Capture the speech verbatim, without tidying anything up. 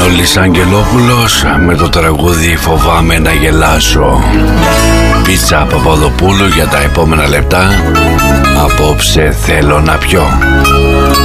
Μανώλης Αγγελόπουλος με το τραγούδι «Φοβάμαι να γελάσω». Πίτσα Παπαδοπούλου για τα επόμενα λεπτά. Απόψε θέλω να πιω.